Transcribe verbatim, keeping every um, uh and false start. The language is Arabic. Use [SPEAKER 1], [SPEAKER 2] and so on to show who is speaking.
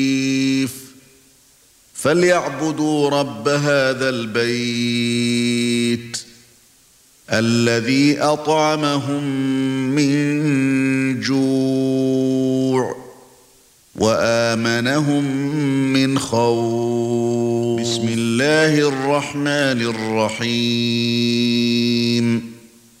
[SPEAKER 1] فليعبدوا رب هذا البيت الذي أطعمهم من جوع وآمنهم من خوف. بسم الله الرحمن الرحيم